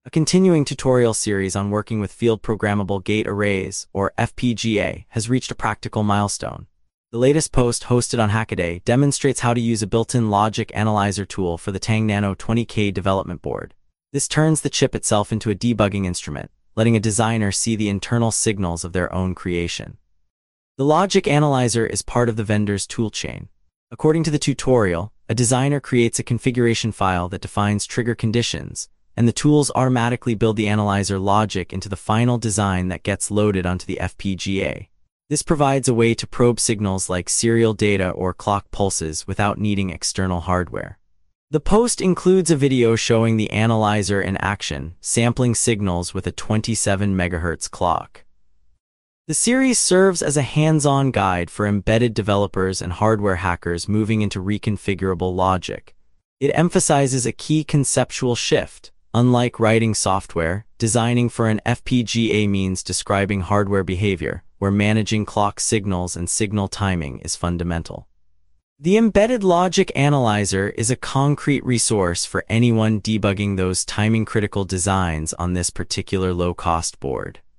A continuing tutorial series on working with field programmable gate arrays, or FPGA, has reached a practical milestone. The latest post hosted on Hackaday demonstrates how to use a built-in logic analyzer tool for the Tang Nano 20K development board. This turns the chip itself into a debugging instrument, letting a designer see the internal signals of their own creation. The logic analyzer is part of the vendor's toolchain. According to the tutorial, a designer creates a configuration file that defines trigger conditions, and the tools automatically build the analyzer logic into the final design that gets loaded onto the FPGA. This provides a way to probe signals like serial data or clock pulses without needing external hardware. The post includes a video showing the analyzer in action, sampling signals with a 27 MHz clock. The series serves as a hands-on guide for embedded developers and hardware hackers moving into reconfigurable logic. It emphasizes a key conceptual shift. Unlike writing software, designing for an FPGA means describing hardware behavior, where managing clock signals and signal timing is fundamental. The Embedded Logic Analyzer is a concrete resource for anyone debugging those timing-critical designs on this particular low-cost board.